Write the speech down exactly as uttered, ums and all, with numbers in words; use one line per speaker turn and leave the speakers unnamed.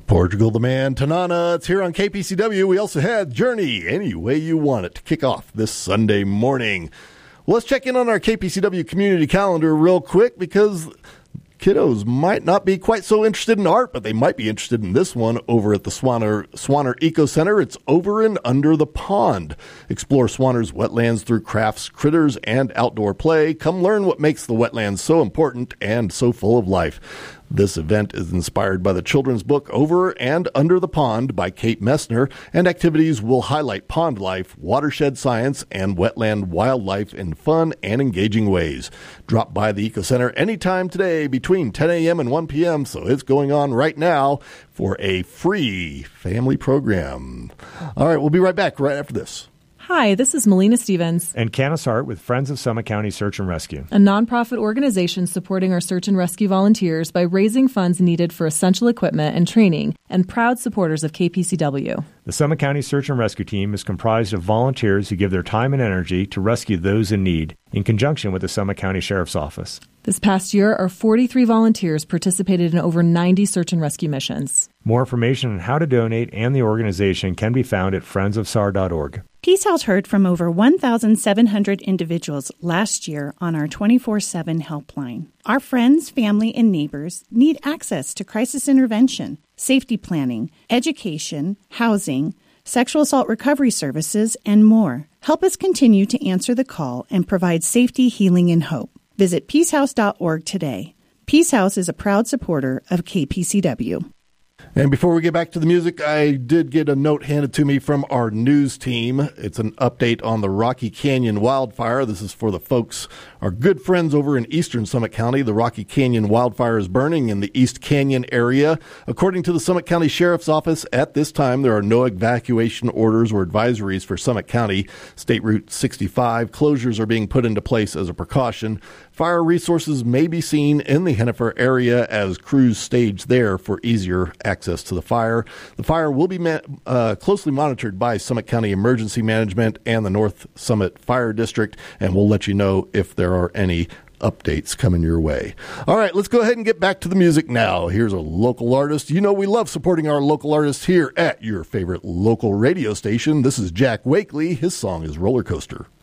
Portugal the Man, Tanana, it's here on K P C W. We also had Journey, Any Way You Want It, to kick off this Sunday morning. Well, let's check in on our K P C W community calendar real quick, because kiddos might not be quite so interested in art, but they might be interested in this one over at the Swanner, Swanner Eco Center. It's Over and Under the Pond. Explore Swanner's wetlands through crafts, critters, and outdoor play. Come learn what makes the wetlands so important and so full of life. This event is inspired by the children's book Over and Under the Pond by Kate Messner, and activities will highlight pond life, watershed science, and wetland wildlife in fun and engaging ways. Drop by the Eco Center anytime today between ten a.m. and one p.m., so it's going on right now, for a free family program. All right, we'll be right back right after this.
Hi, this is Melina Stevens
and Canis Hart with Friends of Summit County Search and Rescue,
a nonprofit organization supporting our search and rescue volunteers by raising funds needed for essential equipment and training, and proud supporters of K P C W.
The Summit County Search and Rescue Team is comprised of volunteers who give their time and energy to rescue those in need, in conjunction with the Summit County Sheriff's Office.
This past year, our forty-three volunteers participated in over ninety search and rescue missions.
More information on how to donate and the organization can be found at friends of s a r dot org.
Peace House heard from over one thousand seven hundred individuals last year on our twenty-four seven helpline. Our friends, family, and neighbors need access to crisis intervention, safety planning, education, housing, sexual assault recovery services, and more. Help us continue to answer the call and provide safety, healing, and hope. Visit peace house dot org today. Peace House is a proud supporter of K P C W.
And before we get back to the music, I did get a note handed to me from our news team. It's an update on the Rocky Canyon wildfire. This is for the folks, our good friends over in eastern Summit County. The Rocky Canyon wildfire is burning in the East Canyon area. According to the Summit County Sheriff's Office, at this time, there are no evacuation orders or advisories for Summit County. State Route sixty-five closures are being put into place as a precaution. Fire resources may be seen in the Hennifer area as crews stage there for easier access to the fire. The fire will be ma- uh, closely monitored by Summit County Emergency Management and the North Summit Fire District, and we'll let you know if there are any updates coming your way. All right, let's go ahead and get back to the music now. Here's a local artist. You know we love supporting our local artists here at your favorite local radio station. This is Jack Wakely. His song is Roller Coaster.